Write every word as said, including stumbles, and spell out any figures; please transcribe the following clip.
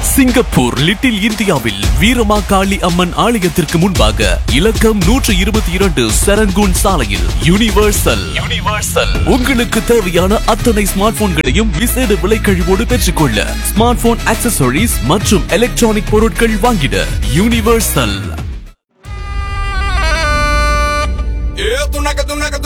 Singapore little இந்தியாவில் வீரமாகாளி அம்மன் ஆலயத்திற்கு முன்பாக இலக்கம் நூற்று இருபத்தி இரண்டு சரங்கூன் சாலையில் யூனிவர்சல் யூனிவர்சல் உங்களுக்கு தேவையான அத்தனை ஸ்மார்ட் போன்களையும் விசேட விலைக்கழிவோடு பெற்றுக்கொள்ள ஸ்மார்ட் போன் ஆக்சசரிஸ் மற்றும் எலக்ட்ரானிக் பொருட்கள் வாங்கிட யூனிவர்சல்.